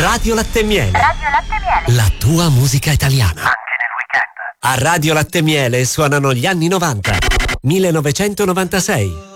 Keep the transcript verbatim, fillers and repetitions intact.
Radio Latte e Miele. Radio Latte e Miele. La tua musica italiana. Anche nel weekend. A Radio Latte e Miele suonano gli anni novanta. millenovecentonovantasei.